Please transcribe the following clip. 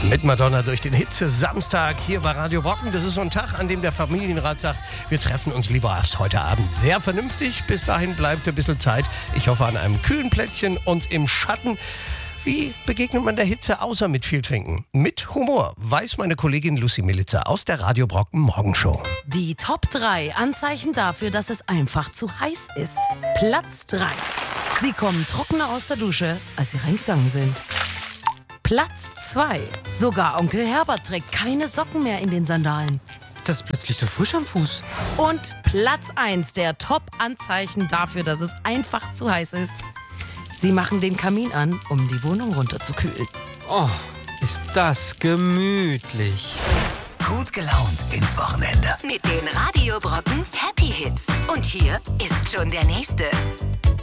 Mit Madonna durch den Hitze-Samstag hier bei Radio Brocken. Das ist so ein Tag, an dem der Familienrat sagt, wir treffen uns lieber erst heute Abend. Sehr vernünftig, bis dahin bleibt ein bisschen Zeit. Ich hoffe an einem kühlen Plätzchen und im Schatten. Wie begegnet man der Hitze außer mit viel Trinken? Mit Humor, weiß meine Kollegin Lucy Militzer aus der Radio Brocken Morgenshow. Die Top 3 Anzeichen dafür, dass es einfach zu heiß ist. Platz 3. Sie kommen trockener aus der Dusche, als sie reingegangen sind. Platz 2. Sogar Onkel Herbert trägt keine Socken mehr in den Sandalen. Das ist plötzlich so frisch am Fuß. Und Platz 1 der Top-Anzeichen dafür, dass es einfach zu heiß ist. Sie machen den Kamin an, um die Wohnung runterzukühlen. Oh, ist das gemütlich. Gut gelaunt ins Wochenende. Mit den Radio Brocken Happy Hits. Und hier ist schon der nächste.